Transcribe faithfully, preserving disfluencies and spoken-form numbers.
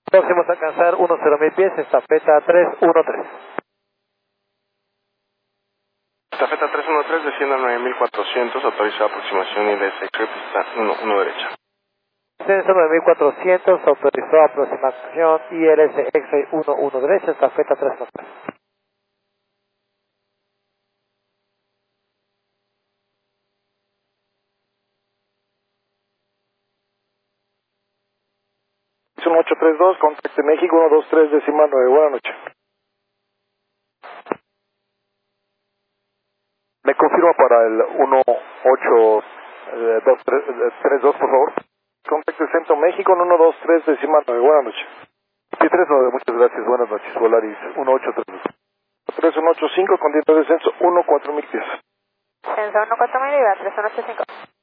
Próximos a alcanzar uno cero mil pies, estafeta tres uno tres. Estafeta tres uno tres, descienda a nueve mil cuatrocientos, autorizada aproximación I D S X-ray, pista uno uno derecha. Descenso nueve mil cuatrocientos, autorizó aproximación I L S X-ray uno uno derecha, estafeta tres uno tres. uno ocho tres dos, contacto México uno dos tres, décima nueve, buenas noches. Me confirma para el uno ocho dos tres dos, por favor. Contacto Centro México uno dos tres, décima nueve, buenas noches. Sí, tres nueve, muchas gracias, buenas noches. Volaris uno ocho tres dos. tres uno ocho cinco, continente de descenso uno cuatro mil pies. Descenso uno cuatro mil y va tres uno ocho cinco.